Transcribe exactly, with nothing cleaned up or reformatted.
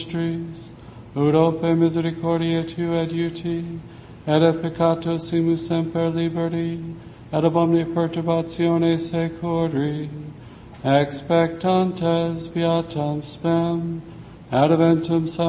ministries, ut ope misericordia tu adiuti, et peccato simus semper liberi, et ab omnia perturbatione securi, expectantes beatam spem, ad eventum